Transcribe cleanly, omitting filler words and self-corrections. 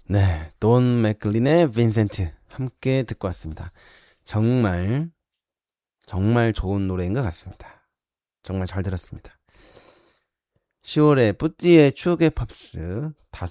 네, 돈 맥클린의 빈센트 함께 듣고 왔습니다. 정말 정말 좋은 노래인 것 같습니다. 정말 잘 들었습니다. 10월에 뿌띠의 추억의 팝스